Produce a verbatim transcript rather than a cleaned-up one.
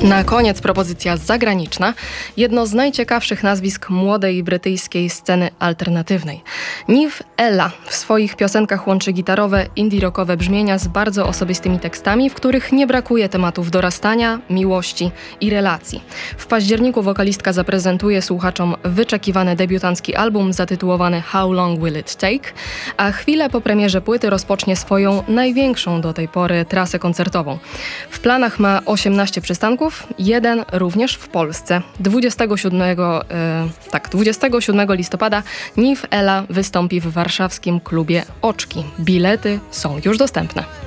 Na koniec propozycja zagraniczna. Jedno z najciekawszych nazwisk młodej brytyjskiej sceny alternatywnej. Niamh Ella w swoich piosenkach łączy gitarowe, indie-rockowe brzmienia z bardzo osobistymi tekstami, w których nie brakuje tematów dorastania, miłości i relacji. W październiku wokalistka zaprezentuje słuchaczom wyczekiwany debiutancki album zatytułowany How Long Will It Take, a chwilę po premierze płyty rozpocznie swoją największą do tej pory trasę koncertową. W planach ma osiemnaście przystanków, jeden również w Polsce. dwudziestego siódmego, e, tak, dwudziestego siódmego listopada Niamh Ella wystąpi w warszawskim klubie Oczki. Bilety są już dostępne.